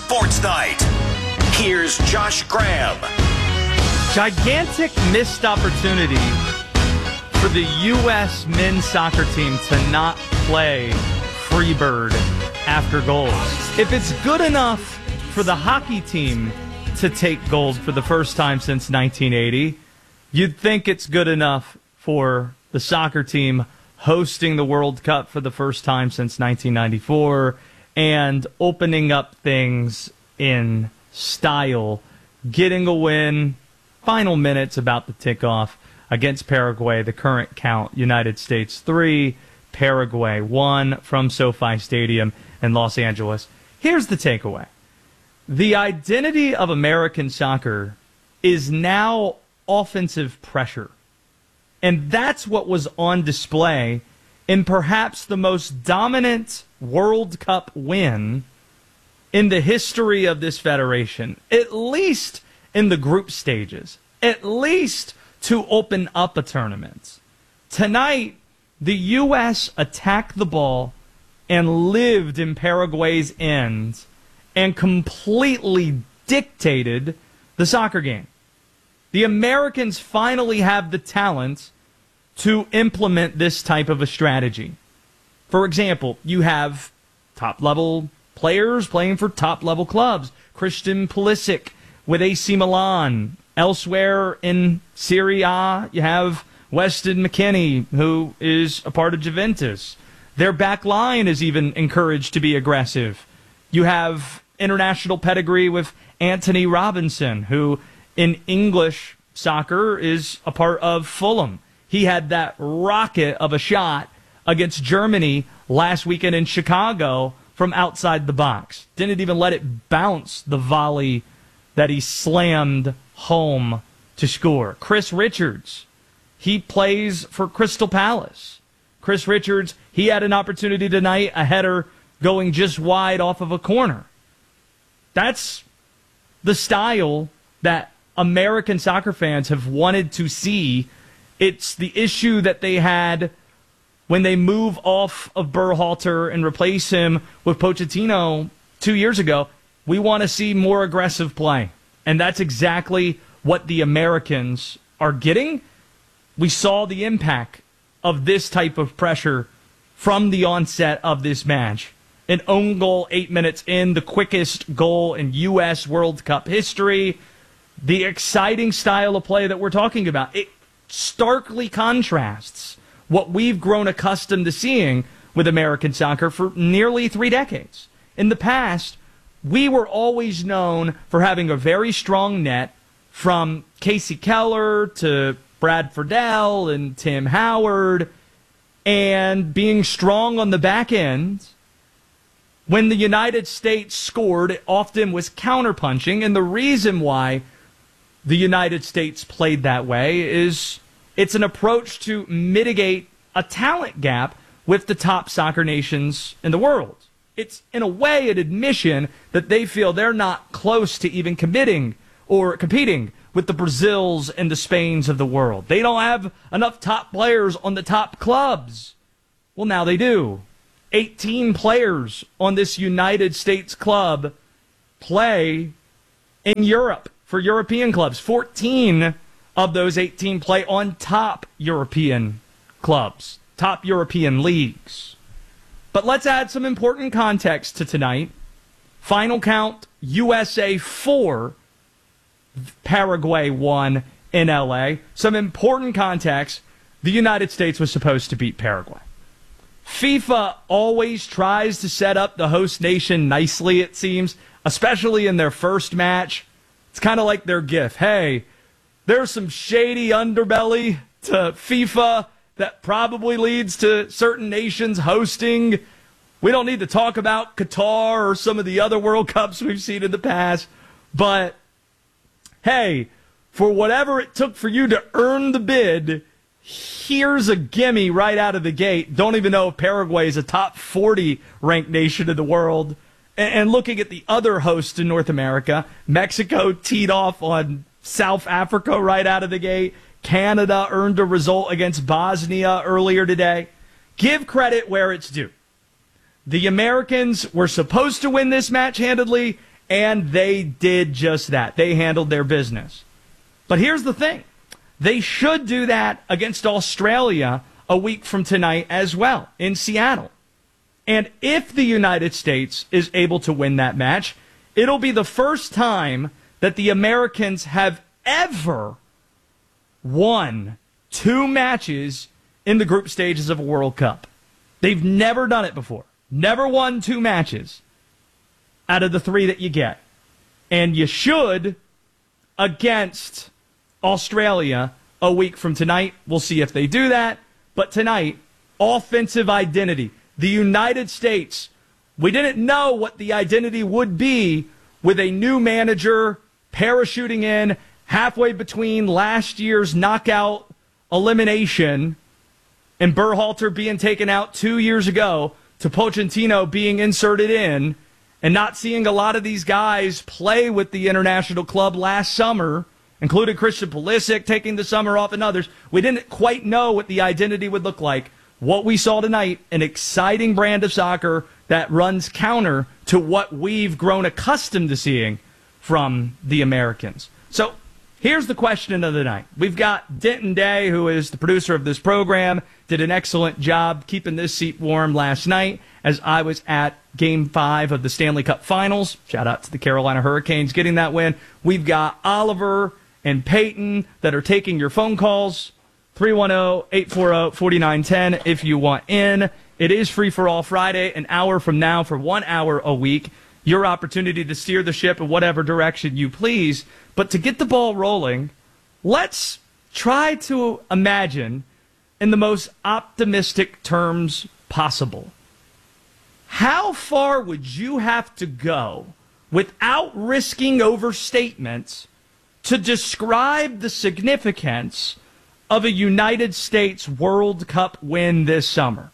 Sports Night. Here's Josh Graham. Gigantic missed opportunity for the U.S. men's soccer team to not play Freebird after goals. If it's good enough for the hockey team to take gold for the first time since 1980, you'd think it's good enough for the soccer team hosting the World Cup for the first time since 1994 and opening up things in style, getting a win, final minutes about to tick off against Paraguay. The current count, United States 3, Paraguay 1 from SoFi Stadium in Los Angeles. Here's the takeaway. The identity of American soccer is now offensive pressure. And that's what was on display in perhaps the most dominant World Cup win in the history of this federation, at least in the group stages, at least to open up a tournament. Tonight, the U.S. attacked the ball and lived in Paraguay's end and completely dictated the soccer game. The Americans finally have the talent to implement this type of a strategy. For example, you have top-level players playing for top-level clubs. Christian Pulisic with AC Milan. Elsewhere in Serie A, you have Weston McKennie, who is a part of Juventus. Their back line is even encouraged to be aggressive. You have international pedigree with Anthony Robinson, who in English soccer is a part of Fulham. He had that rocket of a shot against Germany last weekend in Chicago from outside the box. Didn't even let it bounce the volley that he slammed home to score. Chris Richards, he plays for Crystal Palace. Chris Richards, he had an opportunity tonight, a header going just wide off of a corner. That's the style that American soccer fans have wanted to see. It's the issue that they had when they move off of Berhalter and replace him with Pochettino 2 years ago. We want to see more aggressive play. And that's exactly what the Americans are getting. We saw the impact of this type of pressure from the onset of this match. An own goal 8 minutes in, the quickest goal in U.S. World Cup history. The exciting style of play that we're talking about. It starkly contrasts what we've grown accustomed to seeing with American soccer for nearly 3 decades. In the past, we were always known for having a very strong net, from Casey Keller to Brad Friedel and Tim Howard, and being strong on the back end. When the United States scored, it often was counterpunching, and the reason why the United States played that way is it's an approach to mitigate a talent gap with the top soccer nations in the world. It's, in a way, an admission that they feel they're not close to even competing with the Brazils and the Spains of the world. They don't have enough top players on the top clubs. Well, now they do. 18 players on this United States club play in Europe for European clubs. 14 of those 18 play on top European clubs, top European leagues. But let's add some important context to tonight. Final count, USA 4, Paraguay 1 in L.A. Some important context. The United States was supposed to beat Paraguay. FIFA always tries to set up the host nation nicely, it seems, especially in their first match. It's kind of like their gift. Hey, there's some shady underbelly to FIFA that probably leads to certain nations hosting. We don't need to talk about Qatar or some of the other World Cups we've seen in the past. But, hey, for whatever it took for you to earn the bid, here's a gimme right out of the gate. Don't even know if Paraguay is a top 40 ranked nation in the world. And looking at the other hosts in North America, Mexico teed off on South Africa right out of the gate. Canada earned a result against Bosnia earlier today. Give credit where it's due. The Americans were supposed to win this match handedly, And they did just that. They handled their business. But here's the thing. They should do that against Australia a week from tonight as well in Seattle. And if the United States is able to win that match, it'll be the first time that the Americans have ever won 2 matches in the group stages of a World Cup. They've never done it before. Never won 2 matches out of the 3 that you get. And you should against Australia a week from tonight. We'll see if they do that. But tonight, offensive identity. The United States, we didn't know what the identity would be with a new manager parachuting in halfway between last year's knockout elimination and Berhalter being taken out 2 years ago to Pochettino being inserted in and not seeing a lot of these guys play with the international club last summer, including Christian Pulisic taking the summer off and others. We didn't quite know what the identity would look like. What we saw tonight, an exciting brand of soccer that runs counter to what we've grown accustomed to seeing from the Americans. So here's the question of the night. We've got Denton Day, who is the producer of this program, did an excellent job keeping this seat warm last night as I was at Game 5 of the Stanley Cup Finals. Shout out to the Carolina Hurricanes getting that win. We've got Oliver and Peyton that are taking your phone calls. 310-840-4910 if you want in. It is Free for All Friday, an hour from now for 1 hour a week. Your opportunity to steer the ship in whatever direction you please. But to get the ball rolling, let's try to imagine in the most optimistic terms possible. How far would you have to go without risking overstatements to describe the significance of a United States World Cup win this summer?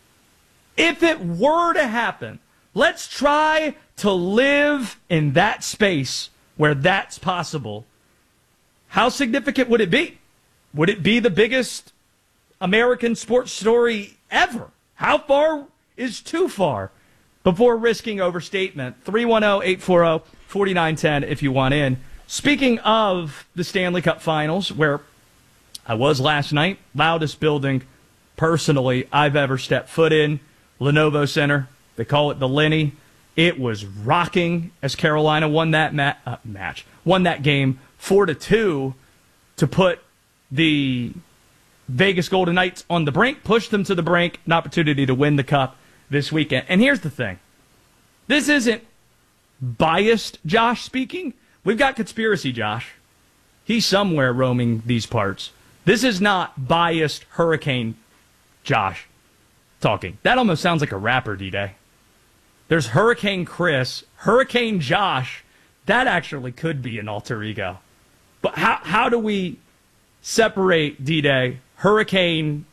If it were to happen, let's try to live in that space where that's possible. How significant would it be? Would it be the biggest American sports story ever? How far is too far before risking overstatement? 310-840-4910 if you want in. Speaking of the Stanley Cup Finals, where I was last night, loudest building, personally, I've ever stepped foot in. Lenovo Center. They call it the Lenny. It was rocking as Carolina won that won that game 4-2 to put the Vegas Golden Knights on the brink, pushed them to the brink, an opportunity to win the cup this weekend. And here's the thing. This isn't biased Josh speaking. We've got conspiracy Josh. He's somewhere roaming these parts. This is not biased Hurricane Josh talking. That almost sounds like a rapper, D-Day. There's Hurricane Chris, Hurricane Josh. That actually could be an alter ego. But how do we separate, D-Day, Hurricane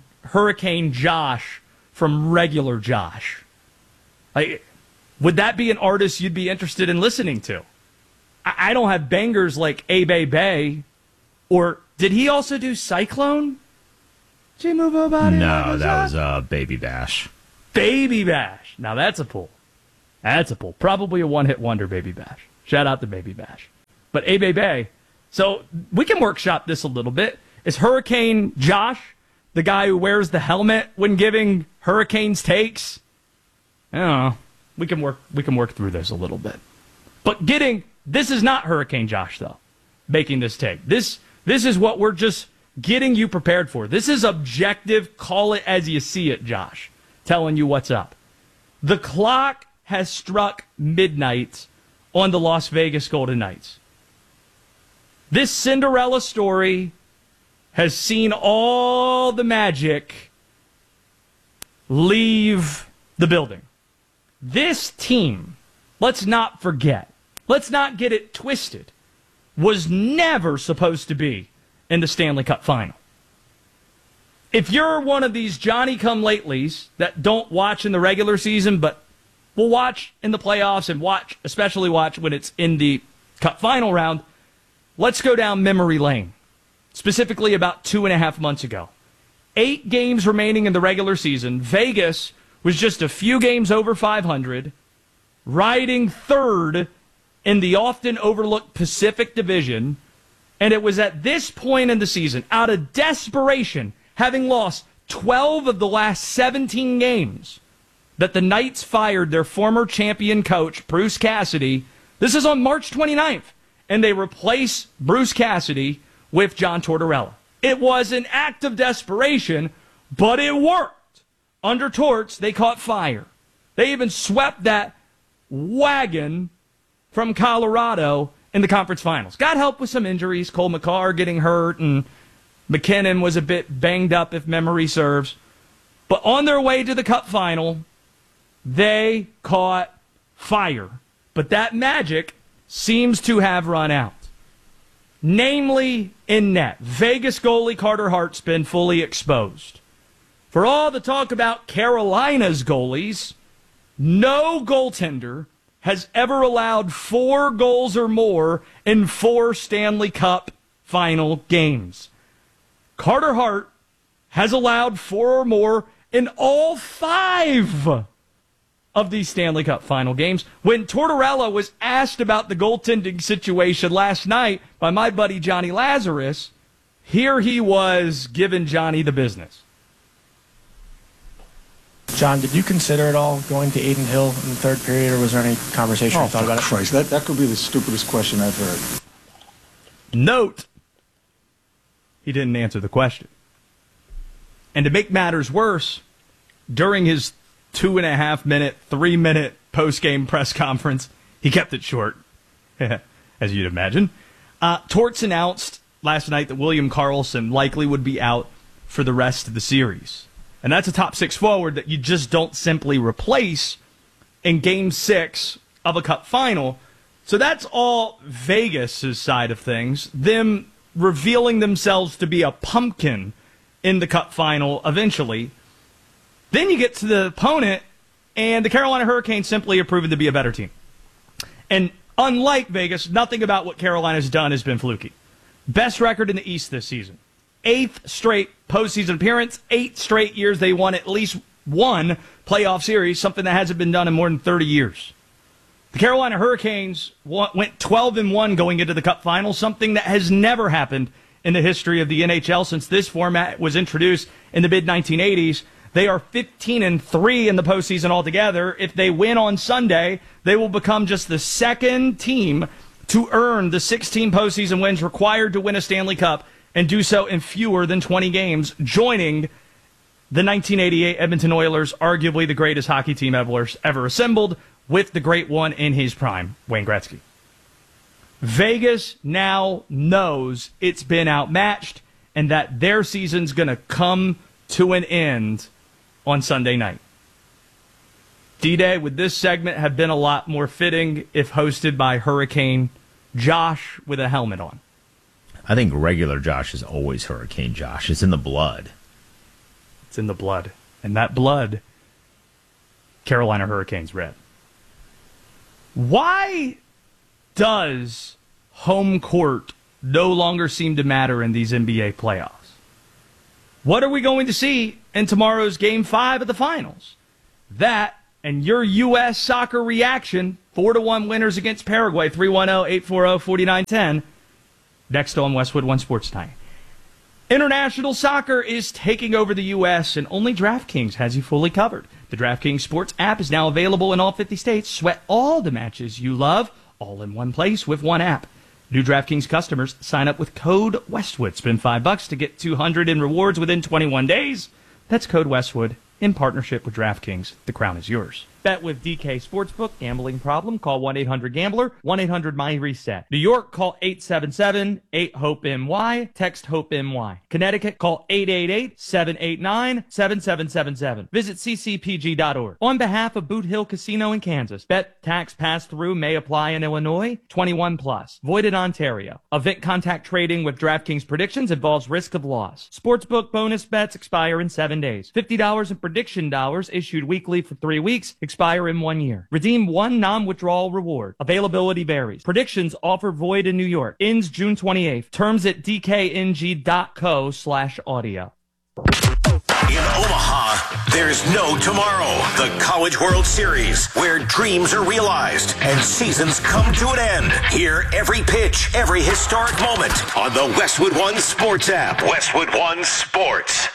Josh from regular Josh? Would that be an artist you'd be interested in listening to? I don't have bangers like A-Bay Bay. Or did he also do Cyclone? Did you move about it? No, that was Baby Bash. Baby Bash. Now that's a pull. That's a pull. Probably a one-hit wonder, Baby Bash. Shout out to Baby Bash. But A-Bay Bay. So we can workshop this a little bit. Is Hurricane Josh the guy who wears the helmet when giving Hurricanes takes? I don't know. We can work through this a little bit. But this is not Hurricane Josh, though, making this take. This is what we're just getting you prepared for. This is objective, call it as you see it, Josh, telling you what's up. The clock has struck midnight on the Las Vegas Golden Knights. This Cinderella story has seen all the magic leave the building. This team, let's not forget, let's not get it twisted, was never supposed to be in the Stanley Cup Final. If you're one of these Johnny-come-latelys that don't watch in the regular season but will watch in the playoffs and especially watch when it's in the Cup Final round, let's go down memory lane, specifically about 2.5 months ago. 8 games remaining in the regular season. Vegas was just a few games over 500, riding third in the often overlooked Pacific Division. And it was at this point in the season, out of desperation, having lost 12 of the last 17 games, that the Knights fired their former champion coach, Bruce Cassidy. This is on March 29th. And they replace Bruce Cassidy with John Tortorella. It was an act of desperation, but it worked. Under Torts, they caught fire. They even swept that wagon from Colorado in the conference finals. Got help with some injuries. Cole McCarr getting hurt, and McKinnon was a bit banged up, if memory serves. But on their way to the Cup final, they caught fire. But that magic seems to have run out. Namely, in net. Vegas goalie Carter Hart's been fully exposed. For all the talk about Carolina's goalies, no goaltender has ever allowed 4 goals or more in 4 Stanley Cup final games. Carter Hart has allowed 4 or more in all 5 of these Stanley Cup final games. When Tortorella was asked about the goaltending situation last night by my buddy Johnny Lazarus, here he was giving Johnny the business. John, did you consider at all going to Adin Hill in the third period, or was there any conversation you thought about it? Christ, that could be the stupidest question I've heard. Note, he didn't answer the question. And to make matters worse, during his 2.5-minute, 3-minute post-game press conference, he kept it short, as you'd imagine. Torts announced last night that William Karlsson likely would be out for the rest of the series. And that's a top 6 forward that you just don't simply replace in Game 6 of a Cup final. So that's all Vegas' side of things, them revealing themselves to be a pumpkin in the Cup final eventually. Then you get to the opponent, and the Carolina Hurricanes simply have proven to be a better team. And unlike Vegas, nothing about what Carolina's done has been fluky. Best record in the East this season. 8th straight postseason appearance, 8 straight years they won at least one playoff series, something that hasn't been done in more than 30 years. The Carolina Hurricanes went 12-1 going into the Cup final, something that has never happened in the history of the NHL since this format was introduced in the mid-1980s. They are 15-3 in the postseason altogether. If they win on Sunday, they will become just the second team to earn the 16 postseason wins required to win a Stanley Cup, and do so in fewer than 20 games, joining the 1988 Edmonton Oilers, arguably the greatest hockey team ever assembled, with the great one in his prime, Wayne Gretzky. Vegas now knows it's been outmatched and that their season's going to come to an end on Sunday night. D-Day would this segment have been a lot more fitting if hosted by Hurricane Josh with a helmet on? I think regular Josh is always Hurricane Josh. It's in the blood. It's in the blood. And that blood, Carolina Hurricanes red. Why does home court no longer seem to matter in these NBA playoffs? What are we going to see in tomorrow's Game 5 of the finals? That and your U.S. soccer reaction, 4-1 winners against Paraguay, 310-840-4910. Next on Westwood One Sports Tonight. International soccer is taking over the U.S., and only DraftKings has you fully covered. The DraftKings Sports app is now available in all 50 states. Sweat all the matches you love, all in one place with one app. New DraftKings customers sign up with code Westwood. Spend $5 to get $200 in rewards within 21 days. That's code Westwood in partnership with DraftKings. The crown is yours. Bet with DK Sportsbook. Gambling problem? Call 1-800-GAMBLER. 1-800-MY-RESET. New York, call 877-8-HOPE-NY. Text HOPE-NY. Connecticut, call 888-789-7777. Visit ccpg.org. On behalf of Boot Hill Casino in Kansas, bet tax pass-through may apply in Illinois. 21 plus. Void in Ontario. Event contact trading with DraftKings predictions involves risk of loss. Sportsbook bonus bets expire in 7 days. $50 in prediction dollars issued weekly for 3 weeks. Expire in 1 year. Redeem one non-withdrawal reward. Availability varies. Predictions offer void in New York. Ends June 28th. Terms at dkng.co/audio. In Omaha, there's no tomorrow. The College World Series, where dreams are realized and seasons come to an end. Hear every pitch, every historic moment on the Westwood One Sports app. Westwood One Sports.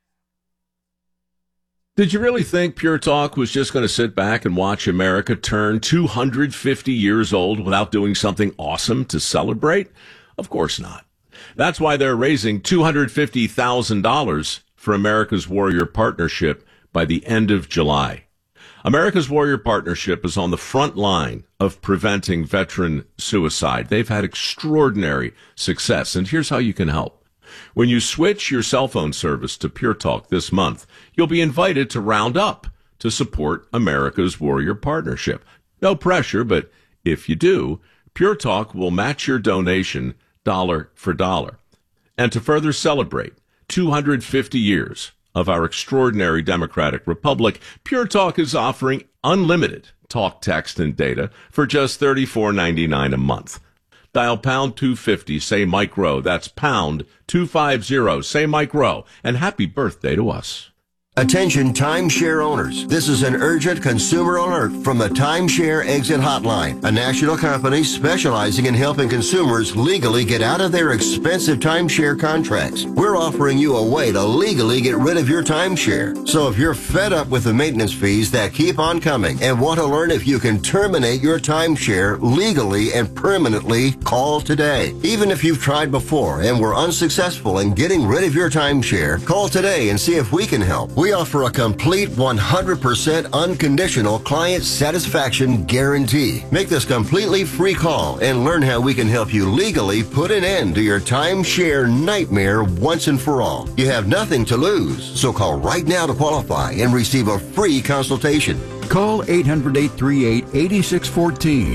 Did you really think Pure Talk was just going to sit back and watch America turn 250 years old without doing something awesome to celebrate? Of course not. That's why they're raising $250,000 for America's Warrior Partnership by the end of July. America's Warrior Partnership is on the front line of preventing veteran suicide. They've had extraordinary success, and here's how you can help. When you switch your cell phone service to Pure Talk this month, you'll be invited to round up to support America's Warrior Partnership. No pressure, but if you do, Pure Talk will match your donation dollar for dollar. And to further celebrate 250 years of our extraordinary democratic republic, Pure Talk is offering unlimited talk, text, and data for just $34.99 a month. Dial pound 250, say Mike Rowe. That's pound 250, say Mike Rowe. And happy birthday to us. Attention timeshare owners. This is an urgent consumer alert from the Timeshare Exit Hotline, a national company specializing in helping consumers legally get out of their expensive timeshare contracts. We're offering you a way to legally get rid of your timeshare. So if you're fed up with the maintenance fees that keep on coming and want to learn if you can terminate your timeshare legally and permanently, call today. Even if you've tried before and were unsuccessful in getting rid of your timeshare, call today and see if we can help. We offer a complete 100% unconditional client satisfaction guarantee. Make this completely free call and learn how we can help you legally put an end to your timeshare nightmare once and for all. You have nothing to lose, so call right now to qualify and receive a free consultation. Call 800-838-8614.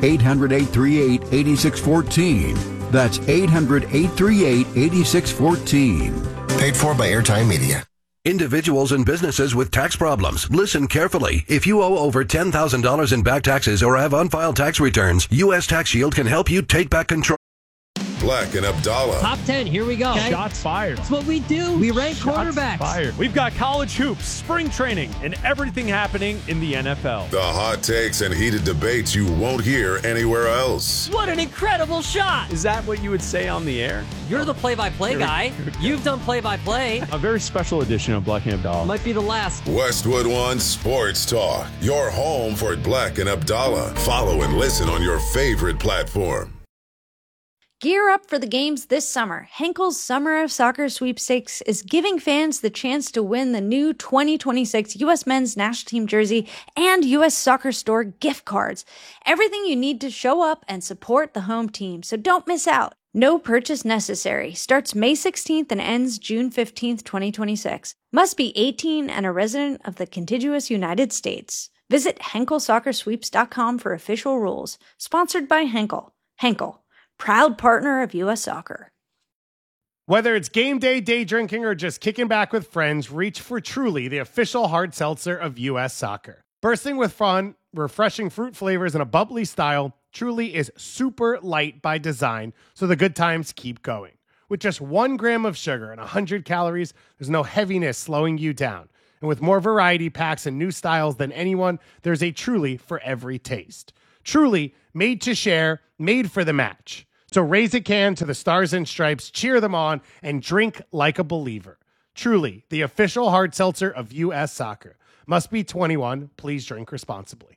800-838-8614. That's 800-838-8614. Paid for by Airtime Media. Individuals and businesses with tax problems, listen carefully. If you owe over $10,000 in back taxes or have unfiled tax returns, U.S. Tax Shield can help you take back control. Black and Abdallah. Top 10, here we go. Okay. Shots fired. That's what we do. We rank quarterbacks. Fired. We've got college hoops, spring training, and everything happening in the NFL. The hot takes and heated debates you won't hear anywhere else. What an incredible shot. Is that what you would say on the air? You're the play-by-play guy. You've done play-by-play. A very special edition of Black and Abdallah. Might be the last. Westwood One Sports Talk. Your home for Black and Abdallah. Follow and listen on your favorite platform. Gear up for the games this summer. Henkel's Summer of Soccer Sweepstakes is giving fans the chance to win the new 2026 U.S. Men's National Team jersey and U.S. Soccer Store gift cards. Everything you need to show up and support the home team, so don't miss out. No purchase necessary. Starts May 16th and ends June 15th, 2026. Must be 18 and a resident of the contiguous United States. Visit HenkelSoccerSweeps.com for official rules. Sponsored by Henkel. Henkel, proud partner of U.S. Soccer. Whether it's game day, day drinking, or just kicking back with friends, reach for Truly, the official hard seltzer of U.S. Soccer. Bursting with fun, refreshing fruit flavors, and a bubbly style, Truly is super light by design, so the good times keep going. With just 1 gram of sugar and 100 calories, there's no heaviness slowing you down. And with more variety packs and new styles than anyone, there's a Truly for every taste. Truly, made to share, made for the match. So raise a can to the Stars and Stripes, cheer them on, and drink like a believer. Truly, the official hard seltzer of U.S. Soccer. Must be 21. Please drink responsibly.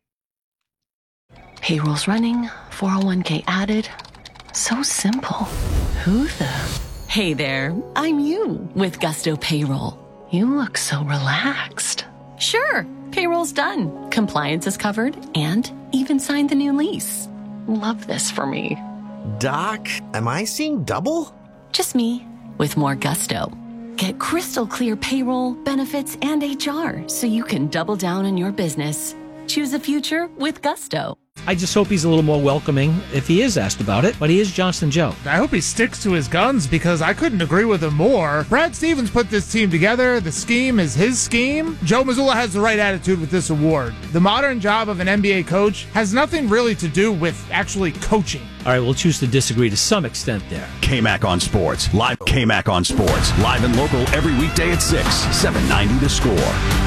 Payroll's running, 401k added. So simple. Who the? Hey there, I'm you with Gusto Payroll. You look so relaxed. Sure, payroll's done. Compliance is covered and even signed the new lease. Love this for me. Doc, am I seeing double? Just me with more Gusto. Get crystal clear payroll, benefits, and HR so you can double down on your business. Choose a future with Gusto. I just hope he's a little more welcoming if he is asked about it, but he is Johnston Joe. I hope he sticks to his guns because I couldn't agree with him more. Brad Stevens put this team together. The scheme is his scheme. Joe Mazzulla has the right attitude with this award. The modern job of an NBA coach has nothing really to do with actually coaching. All right, we'll choose to disagree to some extent there. KMAC on Sports. Live KMAC on Sports. Live and local every weekday at 6, 790 The Score.